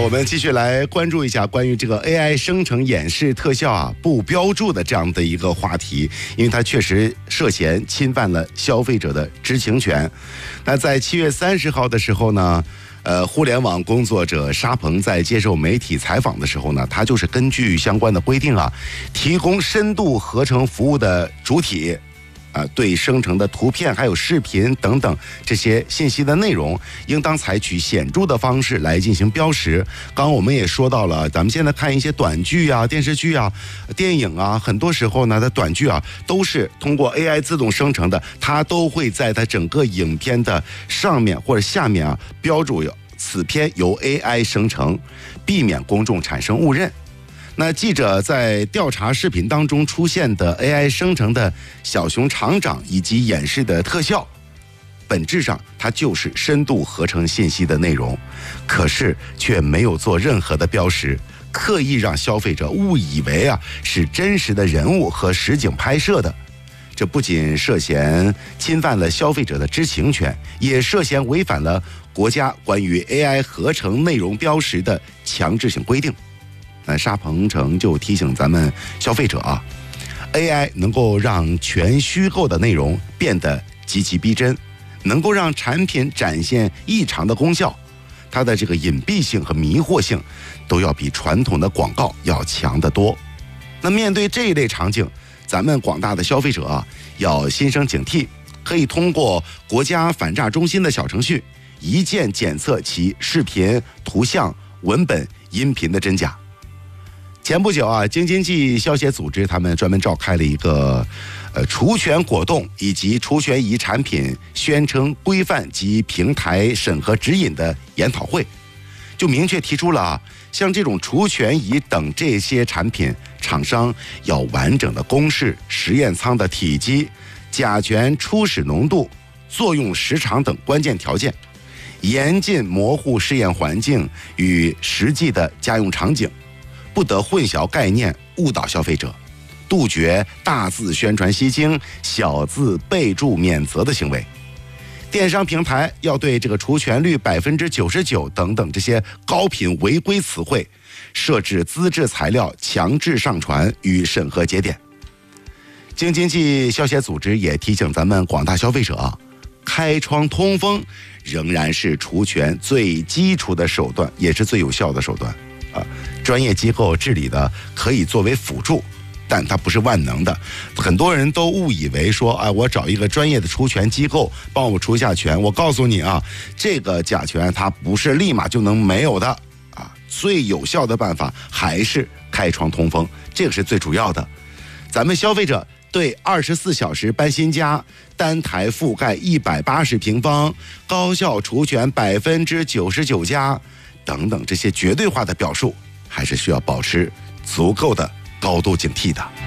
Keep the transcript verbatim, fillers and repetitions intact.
我们继续来关注一下关于这个 A I 生成演示特效啊不标注的这样的一个话题，因为它确实涉嫌侵犯了消费者的知情权。那在七月三十号的时候呢，呃，互联网工作者沙鹏在接受媒体采访的时候呢，他就是根据相关的规定啊，提供深度合成服务的主体。啊，对生成的图片还有视频等等这些信息的内容，应当采取显著的方式来进行标识。刚刚我们也说到了，咱们现在看一些短剧啊、电视剧啊、电影啊，很多时候呢，它短剧啊都是通过 A I 自动生成的，它都会在它整个影片的上面或者下面啊标注有此片由 A I 生成，避免公众产生误认。那记者在调查视频当中出现的 A I 生成的小熊厂长以及演示的特效，本质上它就是深度合成信息的内容，可是却没有做任何的标识，刻意让消费者误以为啊是真实的人物和实景拍摄的。这不仅涉嫌侵犯了消费者的知情权，也涉嫌违反了国家关于 A I 合成内容标识的强制性规定。那沙鹏程就提醒咱们消费者啊 ，A I 能够让全虚构的内容变得极其逼真，能够让产品展现异常的功效，它的这个隐蔽性和迷惑性都要比传统的广告要强得多。那面对这一类场景，咱们广大的消费者啊，要心生警惕，可以通过国家反诈中心的小程序，一键检测其视频、图像、文本、音频的真假。前不久啊，京津冀消协组织他们专门召开了一个呃除权果冻以及除权仪产品宣称规范及平台审核指引的研讨会，就明确提出了啊，像这种除权仪等这些产品，厂商要完整的公示实验舱的体积、甲醛初始浓度、作用时长等关键条件，严禁模糊试验环境与实际的家用场景，不得混淆概念，误导消费者，杜绝大字宣传吸睛、小字备注免责的行为。电商平台要对这个除权率百分之九十九等等这些高频违规词汇设置资质材料强制上传与审核节点。京津冀消协组织也提醒咱们广大消费者啊，开窗通风仍然是除权最基础的手段，也是最有效的手段啊。专业机构治理的可以作为辅助，但它不是万能的。很多人都误以为说，哎，我找一个专业的除权机构帮我除一下权。我告诉你啊，这个甲醛它不是立马就能没有的啊。最有效的办法还是开窗通风，这个是最主要的。咱们消费者对二十四小时搬新家、单台覆盖一百八十平方、高效除权百分之九十九加等等这些绝对化的表述，还是需要保持足够的高度警惕的。